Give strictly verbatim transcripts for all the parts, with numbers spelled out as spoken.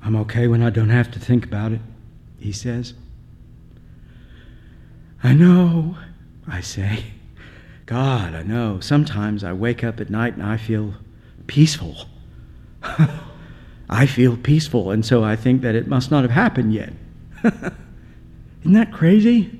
I'm okay when I don't have to think about it, he says. I know, I say. God, I know. Sometimes I wake up at night and I feel peaceful. I feel peaceful, and so I think that it must not have happened yet. Isn't that crazy?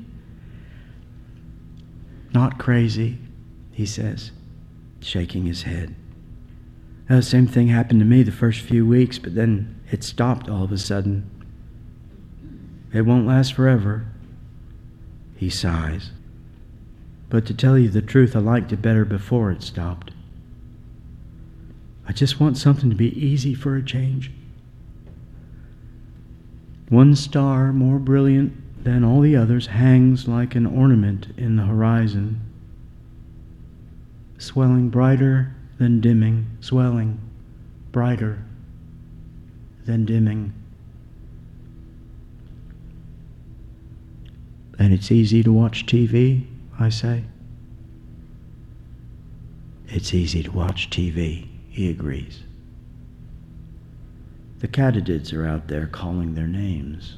Not crazy, he says, shaking his head. Now, the same thing happened to me the first few weeks, but then it stopped all of a sudden. It won't last forever, he sighs. But to tell you the truth, I liked it better before it stopped. I just want something to be easy for a change. One star, more brilliant than all the others, hangs like an ornament in the horizon, swelling brighter than dimming, swelling brighter than dimming. And it's easy to watch T V, I say. It's easy to watch T V, he agrees. The katydids are out there calling their names.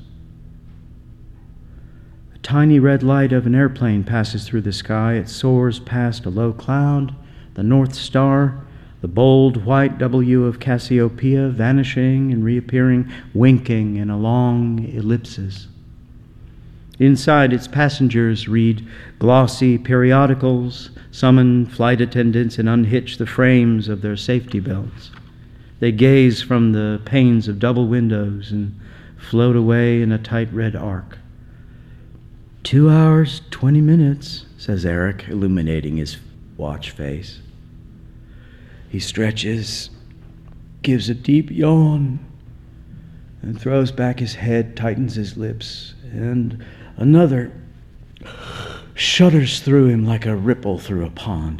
A tiny red light of an airplane passes through the sky. It soars past a low cloud, the North Star, the bold white W of Cassiopeia, vanishing and reappearing, winking in a long ellipsis. Inside, its passengers read glossy periodicals, summon flight attendants, and unhitch the frames of their safety belts. They gaze from the panes of double windows and float away in a tight red arc. Two hours, twenty minutes, says Eric, illuminating his watch face. He stretches, gives a deep yawn, and throws back his head, tightens his lips, and another shudders through him like a ripple through a pond.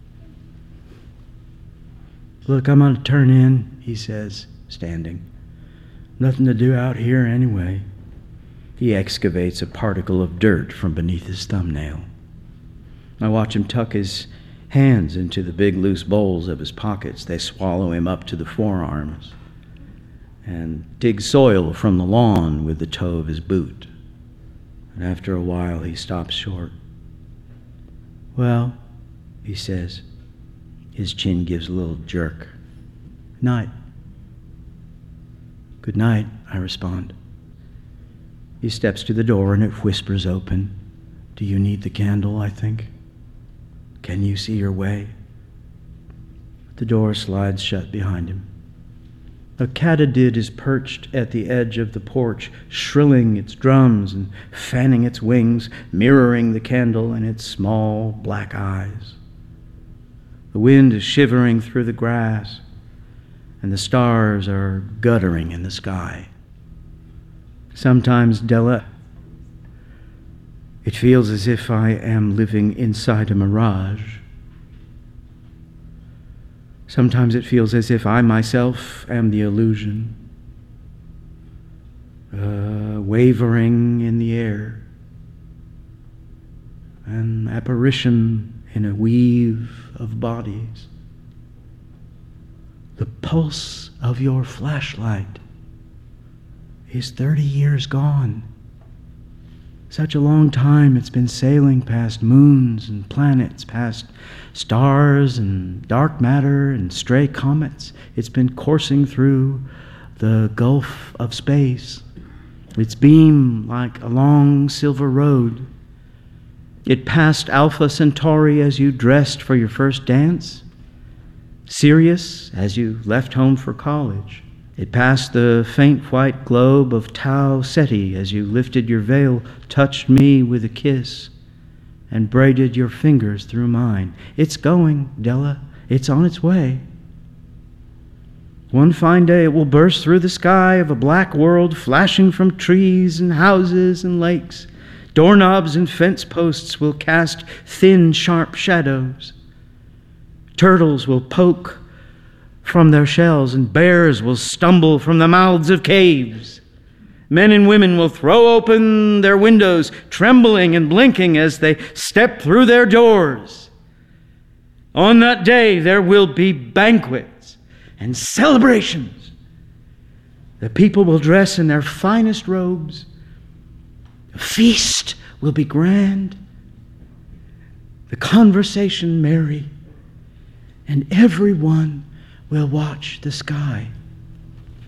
Look, I'm going to turn in, he says, standing. Nothing to do out here anyway. He excavates a particle of dirt from beneath his thumbnail. I watch him tuck his hands into the big loose bowls of his pockets. They swallow him up to the forearms, and dig soil from the lawn with the toe of his boot. And after a while, he stops short. Well, he says. His chin gives a little jerk. Night. Good night, I respond. He steps to the door and it whispers open. Do you need the candle, I think? Can you see your way? The door slides shut behind him. A katydid is perched at the edge of the porch, shrilling its drums and fanning its wings, mirroring the candle in its small black eyes. The wind is shivering through the grass, and the stars are guttering in the sky. Sometimes, Della, it feels as if I am living inside a mirage. Sometimes it feels as if I myself am the illusion, uh, wavering in the air, an apparition in a weave of bodies. The pulse of your flashlight is thirty years gone. Such a long time it's been sailing past moons and planets, past stars and dark matter and stray comets. It's been coursing through the gulf of space, its beam like a long silver road. It passed Alpha Centauri as you dressed for your first dance, Sirius as you left home for college. It passed the faint white globe of Tau Ceti as you lifted your veil, touched me with a kiss, and braided your fingers through mine. It's going, Della. It's on its way. One fine day it will burst through the sky of a black world, flashing from trees and houses and lakes. Doorknobs and fence posts will cast thin, sharp shadows. Turtles will poke from their shells, and bears will stumble from the mouths of caves. Men and women will throw open their windows, trembling and blinking as they step through their doors. On that day, there will be banquets and celebrations. The people will dress in their finest robes. The feast will be grand. The conversation merry. And everyone will watch the sky.